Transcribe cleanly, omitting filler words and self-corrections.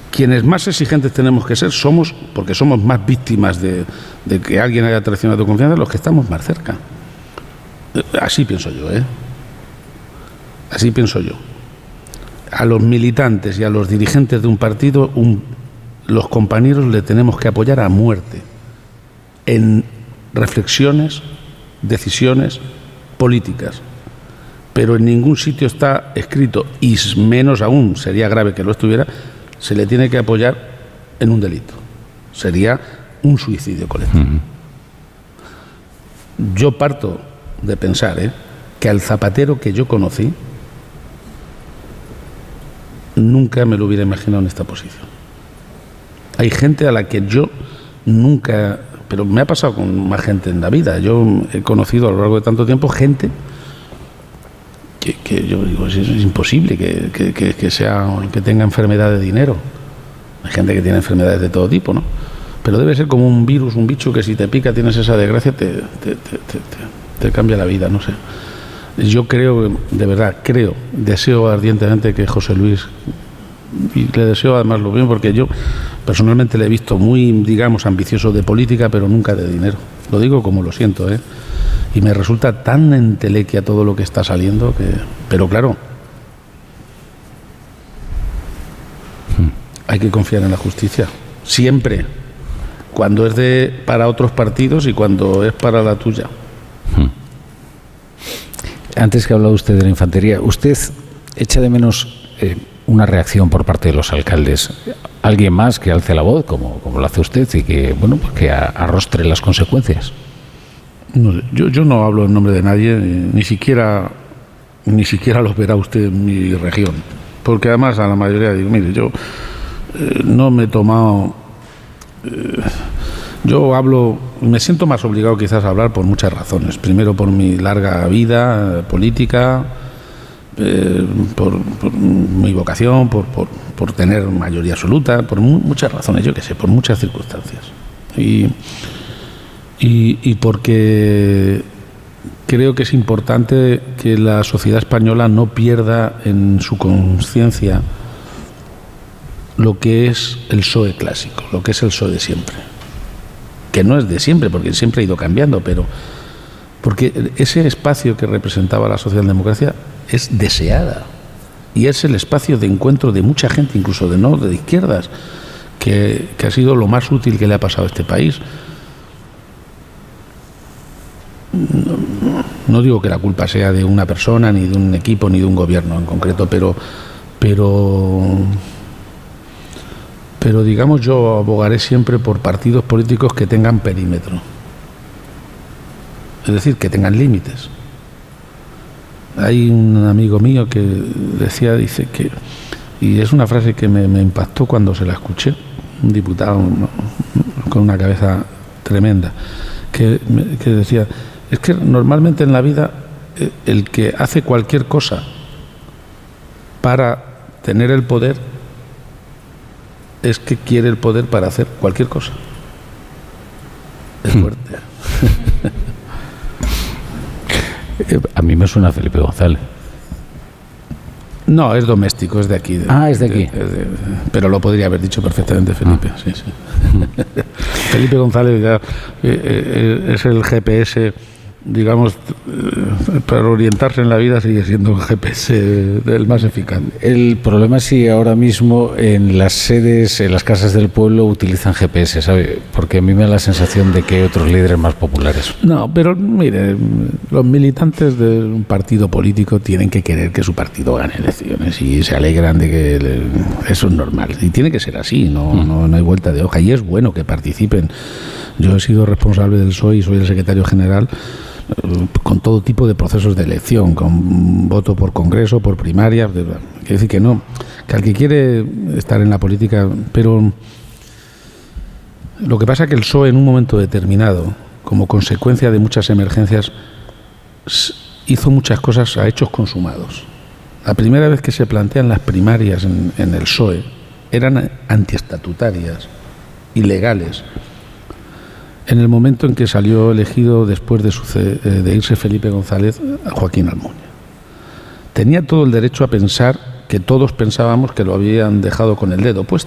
quienes más exigentes tenemos que ser somos, porque somos más víctimas de que alguien haya traicionado tu confianza, los que estamos más cerca. Así pienso yo, ¿eh? Así pienso yo. A los militantes y a los dirigentes de un partido, los compañeros le tenemos que apoyar a muerte en reflexiones, decisiones políticas. Pero en ningún sitio está escrito, y menos aún, sería grave que lo estuviera, se le tiene que apoyar en un delito. Sería un suicidio colectivo. Yo parto de pensar que al Zapatero que yo conocí nunca me lo hubiera imaginado en esta posición. Hay gente a la que yo nunca, pero me ha pasado con más gente en la vida. Yo he conocido a lo largo de tanto tiempo gente que yo digo, es imposible que tenga enfermedad de dinero. Hay gente que tiene enfermedades de todo tipo, ¿no? Pero debe ser como un virus, un bicho que si te pica, tienes esa desgracia, te cambia la vida, no sé. Yo creo, de verdad, deseo ardientemente que José Luis, y le deseo además lo bien, porque yo personalmente le he visto muy, digamos, ambicioso de política, pero nunca de dinero. Lo digo como lo siento, y me resulta tan entelequia todo lo que está saliendo que... Pero claro, hay que confiar en la justicia, siempre, cuando es para otros partidos y cuando es para la tuya. Antes que hablaba usted de la infantería, ¿usted echa de menos una reacción por parte de los alcaldes? ¿Alguien más que alce la voz, como lo hace usted, y que, bueno, pues que arrostre las consecuencias? No, yo no hablo en nombre de nadie, ni siquiera los verá usted en mi región, porque además a la mayoría digo, mire, yo no me he tomado... Yo hablo, me siento más obligado quizás a hablar por muchas razones. Primero, por mi larga vida política, por mi vocación, por tener mayoría absoluta, por muchas razones, yo qué sé, por muchas circunstancias. Y porque creo que es importante que la sociedad española no pierda en su conciencia lo que es el PSOE clásico, lo que es el PSOE de siempre. Que no es de siempre, porque siempre ha ido cambiando, pero porque ese espacio que representaba la socialdemocracia es deseada y es el espacio de encuentro de mucha gente, incluso de izquierdas, que ha sido lo más útil que le ha pasado a este país. No digo que la culpa sea de una persona, ni de un equipo, ni de un gobierno en concreto, pero digamos, yo abogaré siempre por partidos políticos que tengan perímetro, es decir, que tengan límites. Hay un amigo mío que dice que, y es una frase que me impactó cuando se la escuché, un diputado con una cabeza tremenda, que decía, es que normalmente en la vida el que hace cualquier cosa para tener el poder es que quiere el poder para hacer cualquier cosa. Es fuerte. A mí me suena Felipe González. No, es doméstico, es de aquí. Es de aquí. Pero lo podría haber dicho perfectamente Felipe. Sí. Felipe González ya es el GPS, digamos, para orientarse en la vida sigue siendo un GPS el más eficaz. El problema es si ahora mismo en las sedes, en las casas del pueblo utilizan GPS, ¿sabe? Porque a mí me da la sensación de que hay otros líderes más populares. No, pero mire, los militantes de un partido político tienen que querer que su partido gane elecciones y se alegran de que eso es normal. Y tiene que ser así, no hay vuelta de hoja. Y es bueno que participen. Yo he sido responsable del PSOE y soy el secretario general con todo tipo de procesos de elección, con voto por congreso, por primarias. Quiero decir que no, que al que quiere estar en la política, pero lo que pasa es que el PSOE en un momento determinado, como consecuencia de muchas emergencias, hizo muchas cosas a hechos consumados. La primera vez que se plantean las primarias en el PSOE eran antiestatutarias, ilegales. En el momento en que salió elegido, después de irse Felipe González, a Joaquín Almunia. Tenía todo el derecho a pensar que todos pensábamos que lo habían dejado con el dedo puesto.